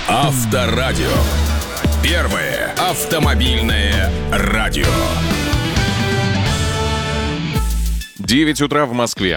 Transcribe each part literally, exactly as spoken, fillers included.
Авторадио. Первое автомобильное радио. девять утра в Москве.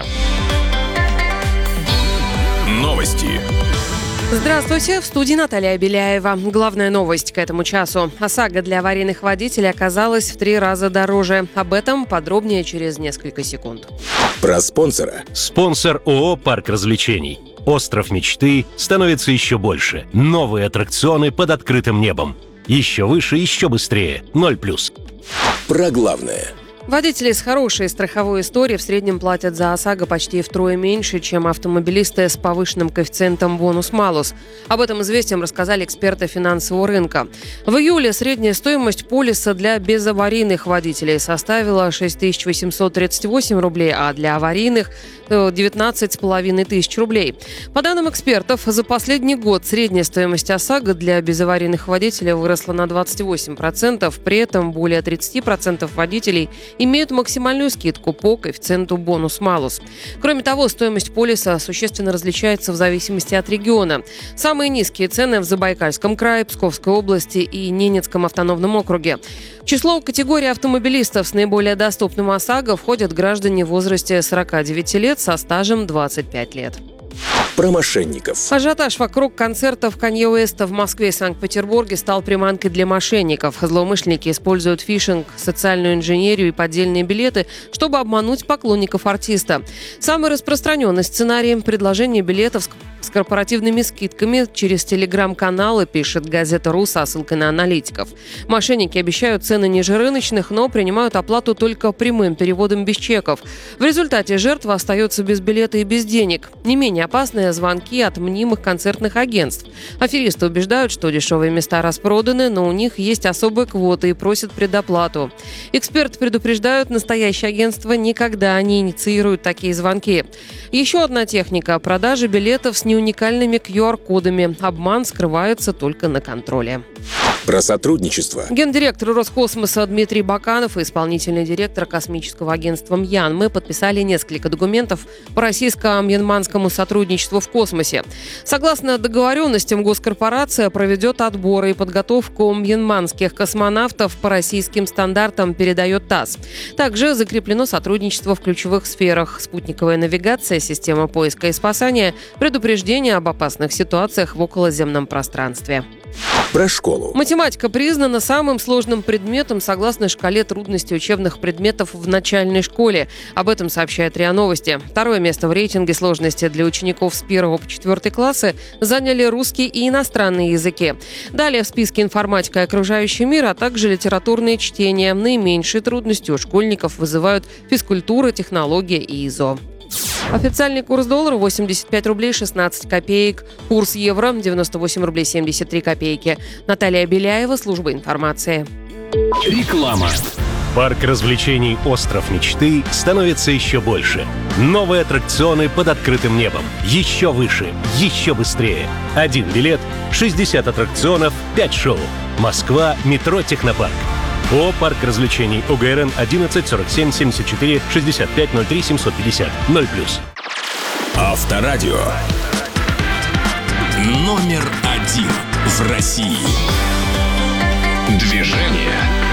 Новости. Здравствуйте, в студии Наталья Беляева. Главная новость к этому часу. ОСАГО для аварийных водителей оказалась в три раза дороже. Об этом подробнее через несколько секунд. Про спонсора. Спонсор ООО «Парк развлечений». Остров мечты становится еще больше. Новые аттракционы под открытым небом. Еще выше, еще быстрее. Ноль плюс. Про главное. Водители с хорошей страховой историей в среднем платят за ОСАГО почти втрое меньше, чем автомобилисты с повышенным коэффициентом бонус-малус. Об этом известиям рассказали эксперты финансового рынка. В июле средняя стоимость полиса для безаварийных водителей составила шесть тысяч восемьсот тридцать восемь рублей, а для аварийных – девятнадцать с половиной тысяч рублей. По данным экспертов, за последний год средняя стоимость ОСАГО для безаварийных водителей выросла на двадцать восемь процентов. При этом более тридцать процентов водителей имеют максимальную скидку по коэффициенту бонус-малус. Кроме того, стоимость полиса существенно различается в зависимости от региона. Самые низкие цены в Забайкальском крае, Псковской области и Ненецком автономном округе. В число категории автомобилистов с наиболее доступным ОСАГО входят граждане в возрасте сорока девяти лет со стажем двадцать пять лет. Про мошенников. Ажиотаж вокруг концертов Канье Уэста в Москве и Санкт-Петербурге стал приманкой для мошенников. Злоумышленники используют фишинг, социальную инженерию и поддельные билеты, чтобы обмануть поклонников артиста. Самый распространенный сценарий – предложение билетов с корпоративными скидками через телеграм-каналы, пишет газета РУ со ссылкой на аналитиков. Мошенники обещают цены ниже рыночных, но принимают оплату только прямым переводом без чеков. В результате жертва остается без билета и без денег. Не менее опасные звонки от мнимых концертных агентств. Аферисты убеждают, что дешевые места распроданы, но у них есть особые квоты и просят предоплату. Эксперты предупреждают, настоящие агентства никогда не инициируют такие звонки. Еще одна техника – продажа билетов с неуникальными ку ар кодами. Обман скрывается только на контроле. Про сотрудничество. Гендиректор Роскосмоса Дмитрий Баканов и исполнительный директор космического агентства «Мьянмы» подписали несколько документов по российско-мьянманскому сотрудничеству в космосе. Согласно договоренностям, госкорпорация проведет отбор и подготовку мьянманских космонавтов по российским стандартам, передает ТАСС. Также закреплено сотрудничество в ключевых сферах: спутниковая навигация, система поиска и спасания, предупреждение об опасных ситуациях в околоземном пространстве. Про школу. Математика признана самым сложным предметом согласно шкале трудностей учебных предметов в начальной школе. Об этом сообщает РИА Новости. Второе место в рейтинге сложности для учеников с первого по четвертый классы заняли русский и иностранные языки. Далее в списке информатика и окружающий мир, а также литературные чтения. Наименьшие трудности у школьников вызывают физкультура, технология и ИЗО. Официальный курс доллара восемьдесят пять рублей шестнадцать копеек. Курс евро девяносто восемь рублей семьдесят три копейки. Наталья Беляева, служба информации. Реклама. Парк развлечений «Остров мечты» становится еще больше. Новые аттракционы под открытым небом. Еще выше, еще быстрее. Один билет, шестьдесят аттракционов, пять шоу. Москва, метро «Технопарк». ООО «Парк развлечений», ОГРН одиннадцать сорок семь семьдесят четыре шестьдесят пять ноль три семьсот пятьдесят. Ноль плюс. Авторадио. Номер один в России. Движение